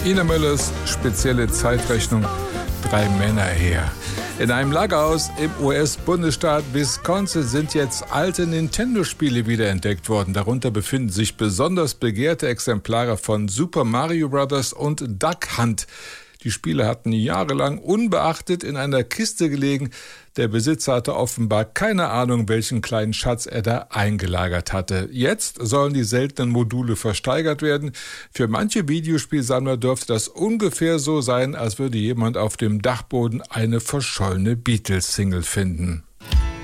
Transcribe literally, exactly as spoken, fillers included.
Ina Müllers spezielle Zeitrechnung, drei Männer her. In einem Lagerhaus im U S-Bundesstaat Wisconsin sind jetzt alte Nintendo-Spiele wiederentdeckt worden. Darunter befinden sich besonders begehrte Exemplare von Super Mario Bros. Und Duck Hunt. Die Spiele hatten jahrelang unbeachtet in einer Kiste gelegen. Der Besitzer hatte offenbar keine Ahnung, welchen kleinen Schatz er da eingelagert hatte. Jetzt sollen die seltenen Module versteigert werden. Für manche Videospielsammler dürfte das ungefähr so sein, als würde jemand auf dem Dachboden eine verschollene Beatles-Single finden.